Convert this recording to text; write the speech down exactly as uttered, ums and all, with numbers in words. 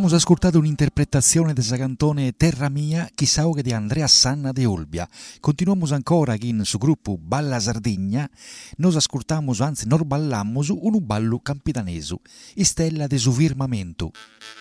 Abbiamo ascoltato un'interpretazione del cantone Terra Mia, chissà che di Andrea Sanna de Olbia. Continuiamo ancora in su gruppo Balla Sardegna, nos ascoltamo, anzi nos ballamos un ballo campitanesu, Stella de su firmamento.